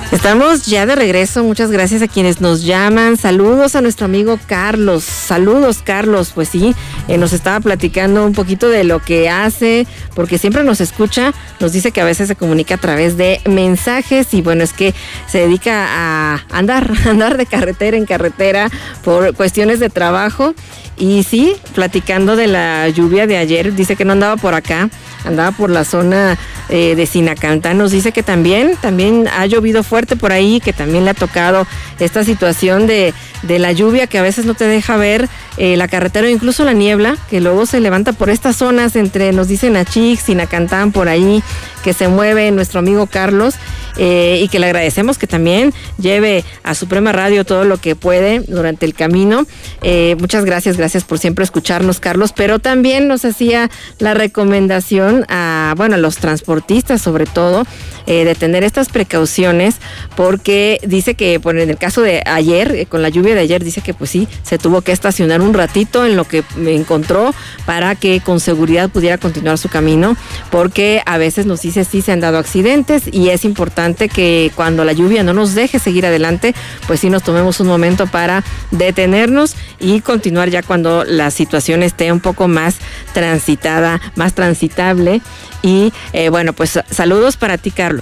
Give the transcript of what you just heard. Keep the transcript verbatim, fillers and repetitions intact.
Estamos ya de regreso, muchas gracias a quienes nos llaman, saludos a nuestro amigo Carlos, saludos Carlos, pues sí, eh, nos estaba platicando un poquito de lo que hace, porque siempre nos escucha, nos dice que a veces se comunica a través de mensajes y bueno, es que se dedica a andar, andar de carretera en carretera por cuestiones de trabajo. Y sí, platicando de la lluvia de ayer, dice que no andaba por acá, andaba por la zona eh, de Sinacantán. Nos dice que también, también ha llovido fuerte por ahí, que también le ha tocado esta situación de, de la lluvia que a veces no te deja ver eh, la carretera o incluso la niebla, que luego se levanta por estas zonas entre, nos dicen Achic, Sinacantán, por ahí, que se mueve nuestro amigo Carlos. Eh, y que le agradecemos que también lleve a Suprema Radio todo lo que puede durante el camino. Eh, muchas gracias, gracias por siempre escucharnos, Carlos, pero también nos hacía la recomendación a, bueno, a los transportistas sobre todo, eh, de tener estas precauciones, porque dice que, bueno, en el caso de ayer, eh, con la lluvia de ayer, dice que pues sí, se tuvo que estacionar un ratito en lo que me encontró para que con seguridad pudiera continuar su camino, porque a veces nos dice sí se han dado accidentes y es importante que cuando la lluvia no nos deje seguir adelante, pues sí nos tomemos un momento para detenernos y continuar ya cuando la situación esté un poco más transitada, más transitable. Y eh, bueno, pues saludos para ti, Carlos.